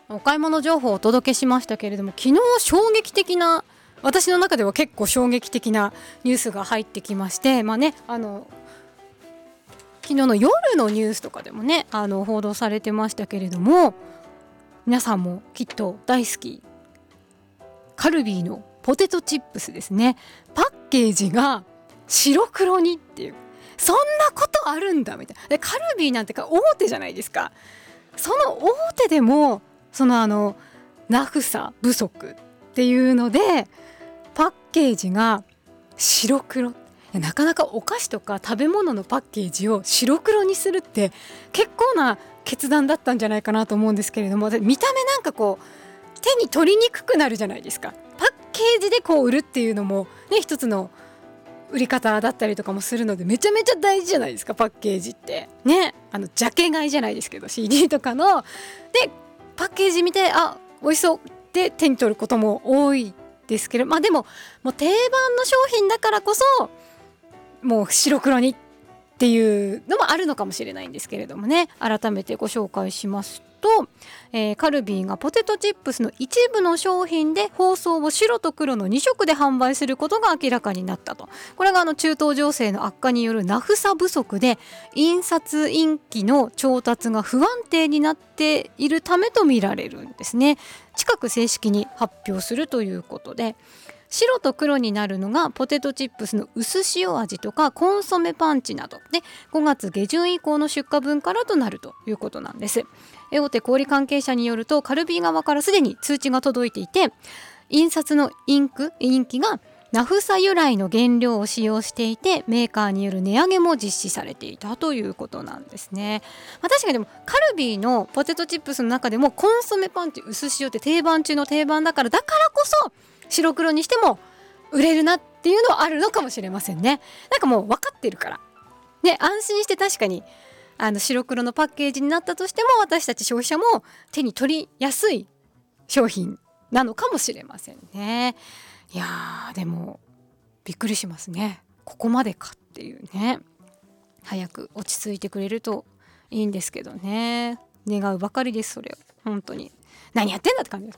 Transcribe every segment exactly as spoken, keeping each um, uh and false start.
お買い物情報をお届けしましたけれども、昨日衝撃的な、私の中では結構衝撃的なニュースが入ってきまして、まあね、あの昨日の夜のニュースとかでもね、あの報道されてましたけれども、皆さんもきっと大好きカルビーのポテトチップスですね。パッケージが白黒にっていう、そんなことあるんだみたいな。でカルビーなんてか大手じゃないですか。その大手でもそのあのナフサ不足っていうのでパッケージが白黒、なかなかお菓子とか食べ物のパッケージを白黒にするって結構な決断だったんじゃないかなと思うんですけれども、見た目なんかこう手に取りにくくなるじゃないですか。パッケージでこう売るっていうのもね、一つの売り方だったりとかもするので、めちゃめちゃ大事じゃないですか。パッケージってね、あのジャケ買いじゃないですけど シーディー とかのでパッケージ見て、あ、美味しそうで手に取ることも多いですけど、まあでももう定番の商品だからこそもう白黒にっていうのもあるのかもしれないんですけれどもね、改めてご紹介しますと、えー、カルビーがポテトチップスの一部の商品で包装を白と黒のに色で販売することが明らかになったと。これがあの中東情勢の悪化によるナフサ不足で印刷インキの調達が不安定になっているためと見られるんですね。近く正式に発表するということで、白と黒になるのがポテトチップスの薄塩味とかコンソメパンチなどでごがつ下旬以降の出荷分からとなるということなんです。大手小売関係者によると、カルビー側からすでに通知が届いていて、印刷のインク、インキがナフサ由来の原料を使用していて、メーカーによる値上げも実施されていたということなんですね。まあ、確かにでもカルビーのポテトチップスの中でもコンソメパンチ薄塩って定番中の定番だから、だからこそ白黒にしても売れるなっていうのはあるのかもしれませんね。なんかもう分かってるからね、安心して確かにあの白黒のパッケージになったとしても、私たち消費者も手に取りやすい商品なのかもしれませんね。いやー、でもびっくりしますね。ここまでかっていうね。早く落ち着いてくれるといいんですけどね。願うばかりです。それを本当に何やってんだって感じです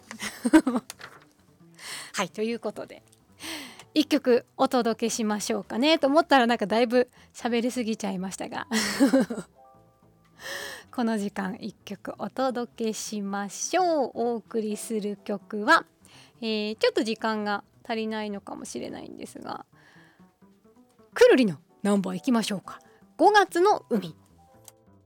はい、ということで一曲お届けしましょうかねと思ったら、なんかだいぶ喋りすぎちゃいましたがこの時間一曲お届けしましょう。お送りする曲は、えー、ちょっと時間が足りないのかもしれないんですが、くるりのナンバーいきましょうか。ごがつの海。